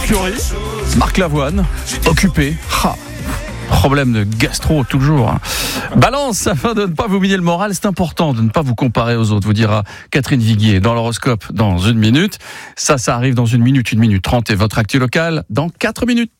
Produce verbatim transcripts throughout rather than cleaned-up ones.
Curie, Marc Lavoine, occupé. Ha. Problème de gastro toujours. Hein. Balance, afin de ne pas vous miner le moral, c'est important de ne pas vous comparer aux autres, vous dira Catherine Viguier dans l'horoscope dans une minute. Ça, ça arrive dans une minute, une minute trente et votre actu locale dans quatre minutes.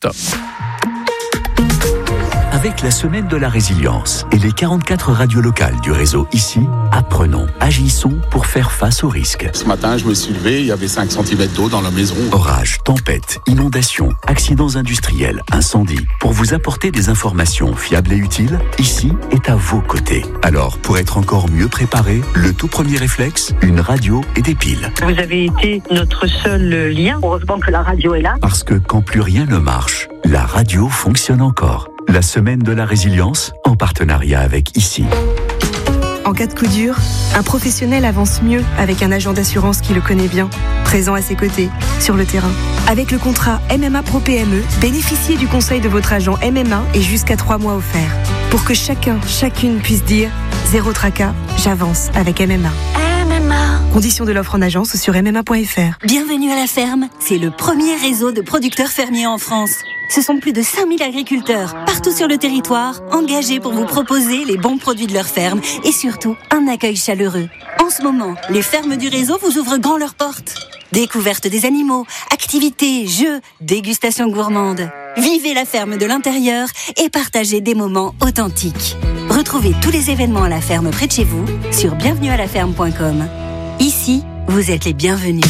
Avec la semaine de la résilience et les quarante-quatre radios locales du réseau Ici, apprenons, agissons pour faire face aux risques. Ce matin, je me suis levé, il y avait cinq centimètres d'eau dans la maison. Orages, tempêtes, inondations, accidents industriels, incendies. Pour vous apporter des informations fiables et utiles, Ici est à vos côtés. Alors, pour être encore mieux préparé, le tout premier réflexe, une radio et des piles. Vous avez été notre seul lien. Heureusement que la radio est là. Parce que quand plus rien ne marche, la radio fonctionne encore. La semaine de la résilience, en partenariat avec Ici. En cas de coup dur, un professionnel avance mieux avec un agent d'assurance qui le connaît bien, présent à ses côtés, sur le terrain. Avec le contrat M M A Pro P M E, bénéficiez du conseil de votre agent M M A et jusqu'à trois mois offerts. Pour que chacun, chacune puisse dire « Zéro tracas, j'avance avec M M A ». M M A. Conditions de l'offre en agence sur m m a point f r. Bienvenue à la ferme. C'est le premier réseau de producteurs fermiers en France. Ce sont plus de cinq mille agriculteurs, partout sur le territoire, engagés pour vous proposer les bons produits de leur ferme et surtout un accueil chaleureux. En ce moment, les fermes du réseau vous ouvrent grand leurs portes. Découverte des animaux, activités, jeux, dégustations gourmandes. Vivez la ferme de l'intérieur et partagez des moments authentiques. Retrouvez tous les événements à la ferme près de chez vous sur bienvenue à la ferme point com. Ici, vous êtes les bienvenus.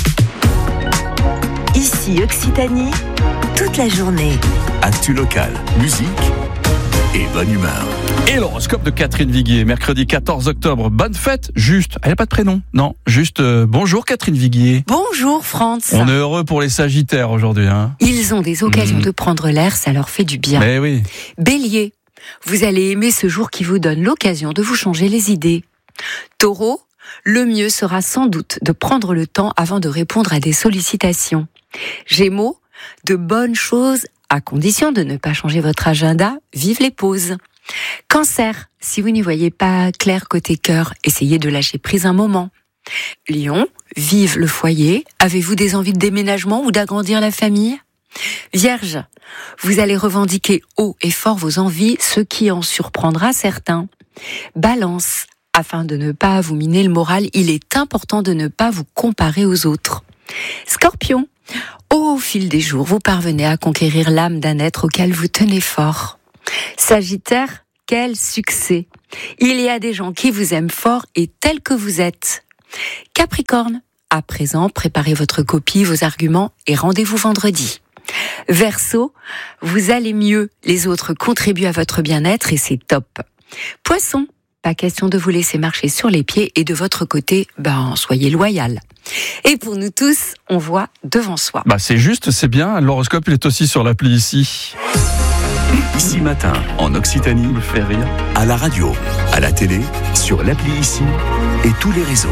Ici Occitanie, toute la journée. Actu local, musique et bonne humeur. Et l'horoscope de Catherine Viguier, mercredi quatorze octobre. Bonne fête, juste. Elle n'a pas de prénom. Non, juste euh, bonjour Catherine Viguier. Bonjour Franz. On est heureux pour les Sagittaires aujourd'hui. Hein. Ils ont des occasions mmh. de prendre l'air, ça leur fait du bien. Mais oui. Bélier, vous allez aimer ce jour qui vous donne l'occasion de vous changer les idées. Taureau, le mieux sera sans doute de prendre le temps avant de répondre à des sollicitations. Gémeaux, de bonnes choses à condition de ne pas changer votre agenda, vive les pauses. Cancer, si vous n'y voyez pas clair côté cœur, essayez de lâcher prise un moment. Lion, vive le foyer, avez-vous des envies de déménagement ou d'agrandir la famille ? Vierge, vous allez revendiquer haut et fort vos envies, ce qui en surprendra certains. Balance, afin de ne pas vous miner le moral, il est important de ne pas vous comparer aux autres. Scorpion, au fil des jours, vous parvenez à conquérir l'âme d'un être auquel vous tenez fort. Sagittaire, quel succès! Il y a des gens qui vous aiment fort et tels que vous êtes. Capricorne, à présent, préparez votre copie, vos arguments et rendez-vous vendredi. Verseau, vous allez mieux, les autres contribuent à votre bien-être et c'est top. Poisson, pas question de vous laisser marcher sur les pieds et de votre côté, ben, soyez loyal. Et pour nous tous, on voit devant soi. Bah c'est juste, c'est bien. L'horoscope, il est aussi sur l'appli Ici. Ici matin, en Occitanie, Il me fait rire. à la radio, à la télé, sur l'appli Ici et tous les réseaux.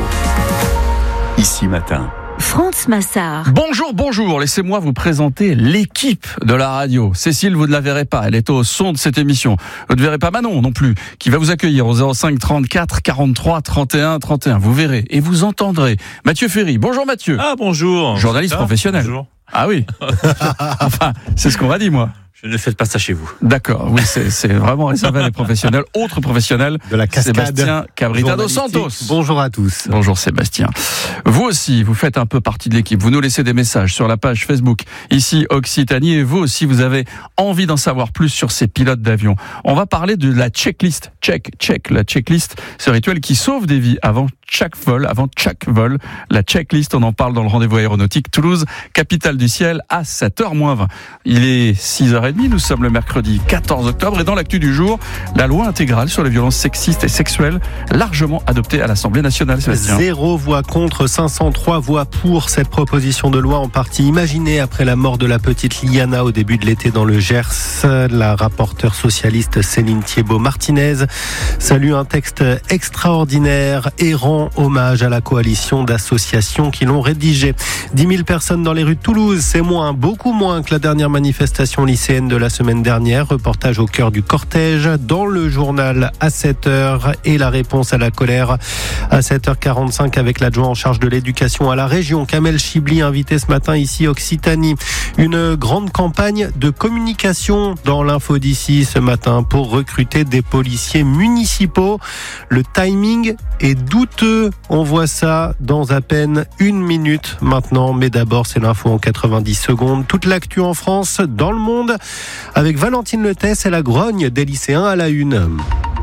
Ici matin. Franz Massard. Bonjour, bonjour. Laissez-moi vous présenter l'équipe de la radio. Cécile, vous ne la verrez pas. Elle est au son de cette émission. Vous ne verrez pas Manon non plus, qui va vous accueillir au zéro cinq trente-quatre quarante-trois trente et un trente et un. Vous verrez et vous entendrez Mathieu Ferry. Bonjour Mathieu. Ah bonjour. Journaliste Ah, professionnel. Bonjour. Ah oui. Enfin, c'est ce qu'on m'a dit moi. Je ne faites pas ça chez vous. D'accord, oui, c'est, c'est vraiment réservé à des professionnels. Autre professionnel, de la cascade Sébastien Cabrita dos Santos. Bonjour à tous. Bonjour Sébastien. Vous aussi, vous faites un peu partie de l'équipe. Vous nous laissez des messages sur la page Facebook Ici Occitanie. Et vous aussi, vous avez envie d'en savoir plus sur ces pilotes d'avion. On va parler de la checklist. Check, check, la checklist. Ce rituel qui sauve des vies avant chaque vol, avant chaque vol. La checklist, on en parle dans le rendez-vous aéronautique Toulouse, capitale du ciel, à sept heures moins vingt. Il est six heures trente, nous sommes le mercredi quatorze octobre et dans l'actu du jour, la loi intégrale sur les violences sexistes et sexuelles, largement adoptée à l'Assemblée nationale. Sébastien. Zéro voix contre, cinq cent trois voix pour cette proposition de loi en partie imaginée après la mort de la petite Liana au début de l'été dans le Gers. La rapporteure socialiste Céline Thiébaut-Martinez salue un texte extraordinaire et rend hommage à la coalition d'associations qui l'ont rédigé. dix mille personnes dans les rues de Toulouse, c'est moins, beaucoup moins que la dernière manifestation lycéenne lycéennes de la semaine dernière. Reportage au cœur du cortège dans le journal à sept heures et la réponse à la colère à sept heures quarante-cinq avec l'adjoint en charge de l'éducation à la région, Kamel Chibli, invité ce matin ici Occitanie. Une grande campagne de communication dans l'info d'ici ce matin pour recruter des policiers municipaux. Le timing est douteux. On voit ça dans à peine une minute maintenant. Mais d'abord, c'est l'info en quatre-vingt-dix secondes. Toute l'actu en France, dans le monde, avec Valentine Letès et la grogne des lycéens à la une.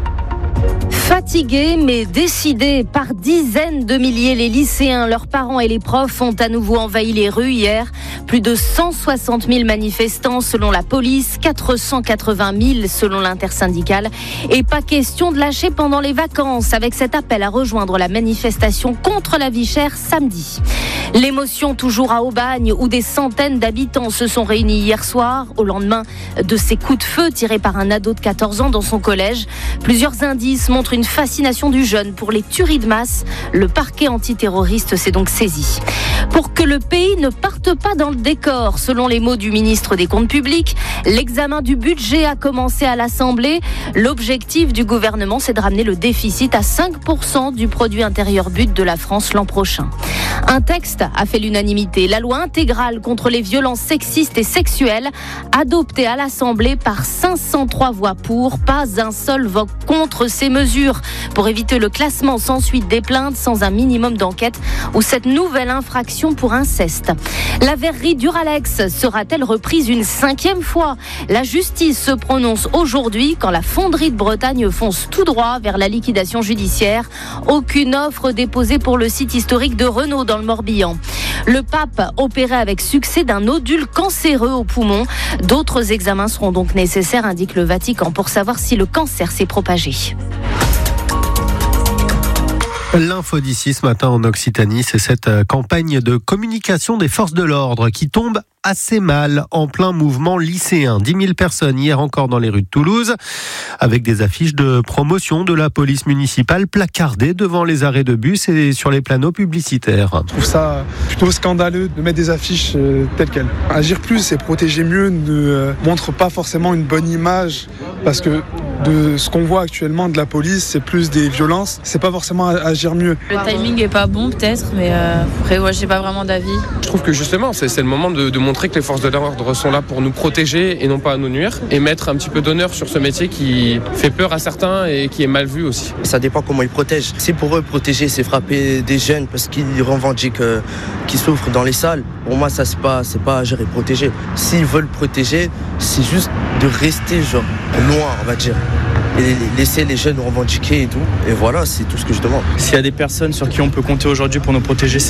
Fatigués mais décidés, par dizaines de milliers, les lycéens, leurs parents et les profs ont à nouveau envahi les rues hier. Plus de cent soixante mille manifestants selon la police, quatre cent quatre-vingt mille selon l'intersyndicale. Et pas question de lâcher pendant les vacances avec cet appel à rejoindre la manifestation contre la vie chère samedi. L'émotion toujours à Aubagne où des centaines d'habitants se sont réunis hier soir au lendemain de ces coups de feu tirés par un ado de quatorze ans dans son collège. Plusieurs indices montrent une fascination du jeune pour les tueries de masse. Le parquet antiterroriste s'est donc saisi. Pour que le pays ne parte pas dans le décor, selon les mots du ministre des Comptes publics, l'examen du budget a commencé à l'Assemblée. L'objectif du gouvernement, c'est de ramener le déficit à cinq pour cent du produit intérieur brut de la France l'an prochain. Un texte a fait l'unanimité. La loi intégrale contre les violences sexistes et sexuelles, adoptée à l'Assemblée par cinq cent trois voix pour, pas un seul vote contre ces mesures. Pour éviter le classement sans suite des plaintes, sans un minimum d'enquête ou cette nouvelle infraction pour inceste. La verrerie Duralex sera-t-elle reprise une cinquième fois ? La justice se prononce aujourd'hui quand la fonderie de Bretagne fonce tout droit vers la liquidation judiciaire. Aucune offre déposée pour le site historique de Renault dans le Morbihan. Le pape opéré avec succès d'un nodule cancéreux au poumon. D'autres examens seront donc nécessaires, indique le Vatican, pour savoir si le cancer s'est propagé. L'info d'ici ce matin en Occitanie, c'est cette campagne de communication des forces de l'ordre qui tombe assez mal en plein mouvement lycéen. dix mille personnes hier encore dans les rues de Toulouse avec des affiches de promotion de la police municipale placardées devant les arrêts de bus et sur les panneaux publicitaires. Je trouve ça plutôt scandaleux de mettre des affiches euh, telles quelles. Agir plus et protéger mieux ne euh, montre pas forcément une bonne image parce que de ce qu'on voit actuellement de la police, c'est plus des violences. C'est pas forcément agir mieux. Le timing est pas bon peut-être, mais euh, après ouais, j'ai pas vraiment d'avis. Je trouve que justement c'est, c'est le moment de, de montrer que les forces de l'ordre sont là pour nous protéger et non pas à nous nuire et mettre un petit peu d'honneur sur ce métier qui fait peur à certains et qui est mal vu aussi. Ça dépend comment ils protègent. C'est pour eux protéger, c'est frapper des jeunes parce qu'ils revendiquent euh, qu'ils souffrent dans les salles. Pour moi ça c'est pas, c'est pas agir et protéger. S'ils veulent protéger, c'est juste de rester genre loin on va dire. Et laisser les jeunes revendiquer et tout. Et voilà, c'est tout ce que je demande. S'il y a des personnes sur qui on peut compter aujourd'hui pour nous protéger, c'est